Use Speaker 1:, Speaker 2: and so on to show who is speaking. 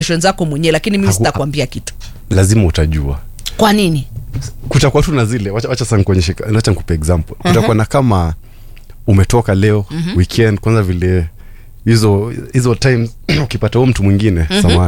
Speaker 1: zako mwenyewe, lakini mimi sitakwambia kitu.
Speaker 2: Lazima utajua.
Speaker 1: Kwa nini?
Speaker 2: Kutakuwa tu na zile, wacha sasa nikuonyeshe, acha nikupe example. Kutakuwa na kama umetoka leo weekend, kwanza vile hizo times ukipata huyo mtu mwingine samani